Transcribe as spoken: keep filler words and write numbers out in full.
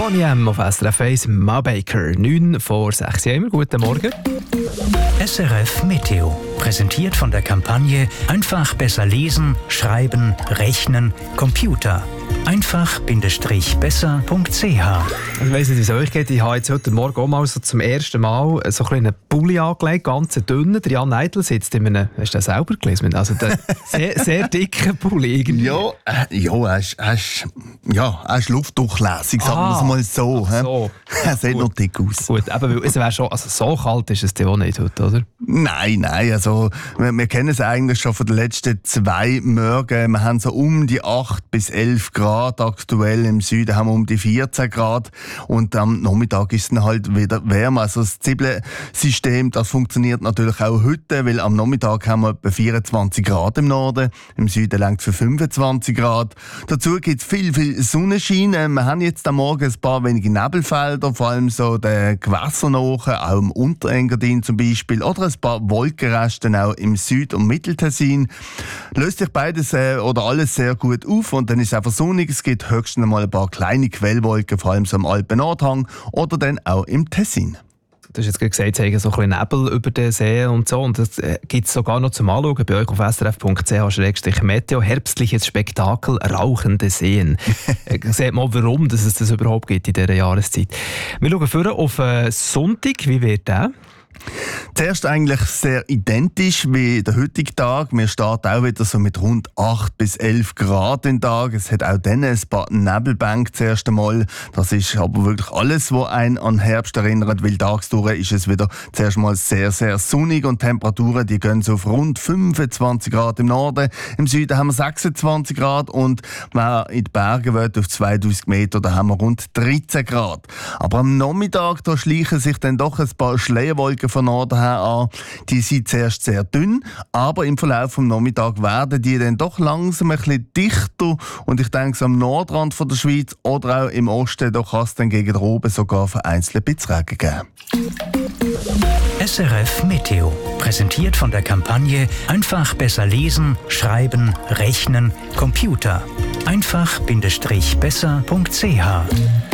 Boney M auf S R F eins, Ma Baker, neun vor sechs. Ja, immer guten Morgen. S R F Meteo, präsentiert von der Kampagne Einfach besser lesen, schreiben, rechnen, Computer. einfach-besser punkt c h. Ich weiss nicht, wie es euch geht. Ich habe jetzt heute Morgen auch mal so zum ersten Mal so ein einen Pulli angelegt, ganz dünnen. Der Jan Neidl sitzt in einem, hast du den selber gelesen? Also der sehr, sehr dicken Pulli irgendwie. Ja, äh, ja, er ist, er ist, ja, er ist luftdurchlässig, sagen wir es mal so. Ach so. Er sieht noch dick aus. Gut, aber es wäre schon, also so kalt ist es dir auch nicht heute, oder? Nein, nein, also wir, wir kennen es eigentlich schon von den letzten zwei Morgen. Wir haben so um die acht bis elf Grad. Aktuell im Süden haben wir um die vierzehn Grad. Und am Nachmittag ist es dann halt wieder wärmer. Also das Zwiebelsystem, das funktioniert natürlich auch heute, weil am Nachmittag haben wir etwa vierundzwanzig Grad im Norden. Im Süden langt für fünfundzwanzig Grad. Dazu gibt es viel, viel Sonnenschein. Wir haben jetzt am Morgen ein paar wenige Nebelfelder, vor allem so den Gewässern auch im Unterengadin zum Beispiel, oder ein paar Wolkenresten auch im Süd- und Mitteltessin. Löst sich beides äh, oder alles sehr gut auf und dann ist es einfach sonnig. Es gibt höchstens mal ein paar kleine Quellwolken, vor allem so am Alpen-Nordhang oder dann auch im Tessin. Du hast jetzt gerade gesagt, es haben so ein bisschen Nebel über den See und so. Und das äh, gibt es sogar noch zum Anschauen bei euch auf s r f punkt c h slash meteo. Herbstliches Spektakel, rauchende Seen. äh, seht mal, warum dass es das überhaupt gibt in dieser Jahreszeit. Wir schauen vorher auf äh, Sonntag. Wie wird der? Zuerst eigentlich sehr identisch wie der heutige Tag. Wir starten auch wieder so mit rund acht bis elf Grad den Tag. Es hat auch dann ein paar Nebelbänke zuerst einmal. Das ist aber wirklich alles, was einen an Herbst erinnert, weil tagsdurch ist es wieder zuerst mal sehr, sehr sonnig und Temperaturen, die gehen so auf rund fünfundzwanzig Grad im Norden. Im Süden haben wir sechsundzwanzig Grad und wer in die Berge will, auf zweitausend Meter, da haben wir rund dreizehn Grad. Aber am Nachmittag, da schleichen sich dann doch ein paar Schleierwolken von Norden her an. Die sind zuerst sehr dünn, aber im Verlauf des Nachmittags werden die dann doch langsam ein bisschen dichter. Und ich denke, so am Nordrand von der Schweiz oder auch im Osten, da kann es dann gegen oben sogar vereinzelt ein bisschen Regen geben. S R F Meteo, präsentiert von der Kampagne Einfach besser lesen, schreiben, rechnen, Computer. einfach-besser punkt c h.